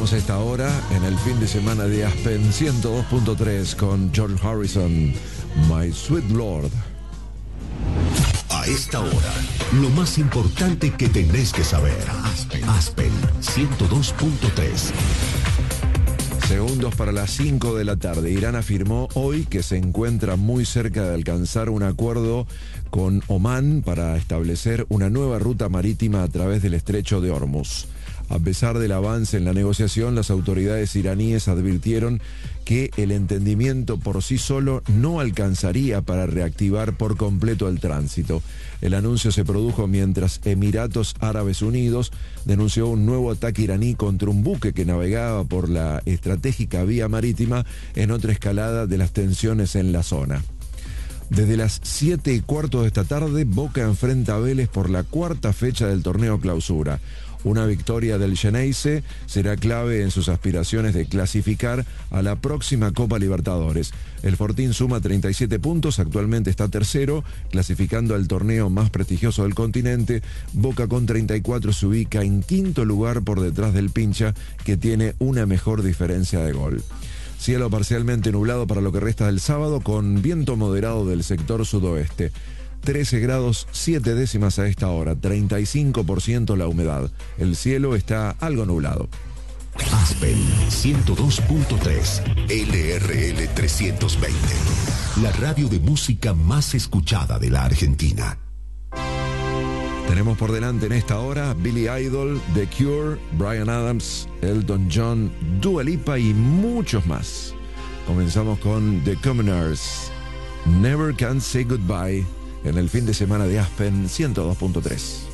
Arrancamos a esta hora en el fin de semana de Aspen 102.3 con George Harrison, My Sweet Lord. A esta hora, lo más importante que tenés que saber. Aspen 102.3. Segundos para las 5 de la tarde. Irán afirmó hoy que se encuentra muy cerca de alcanzar un acuerdo con Omán para establecer una nueva ruta marítima a través del estrecho de Hormuz. A pesar del avance en la negociación, las autoridades iraníes advirtieron que el entendimiento por sí solo no alcanzaría para reactivar por completo el tránsito. El anuncio se produjo mientras Emiratos Árabes Unidos denunció un nuevo ataque iraní contra un buque que navegaba por la estratégica vía marítima en otra escalada de las tensiones en la zona. Desde las 7:15 de esta tarde, Boca enfrenta a Vélez por la cuarta fecha del torneo Clausura. Una victoria del Xeneize será clave en sus aspiraciones de clasificar a la próxima Copa Libertadores. El Fortín suma 37 puntos, actualmente está tercero, clasificando al torneo más prestigioso del continente. Boca con 34 se ubica en quinto lugar por detrás del Pincha, que tiene una mejor diferencia de gol. Cielo parcialmente nublado para lo que resta del sábado, con viento moderado del sector sudoeste. 13 grados 7 décimas a esta hora, 35% la humedad. El cielo está algo nublado. Aspen 102.3, LRL 320. La radio de música más escuchada de la Argentina. Tenemos por delante en esta hora Billy Idol, The Cure, Bryan Adams, Elton John, Dua Lipa y muchos más. Comenzamos con The Commoners, Never Can Say Goodbye, en el fin de semana de Aspen 102.3.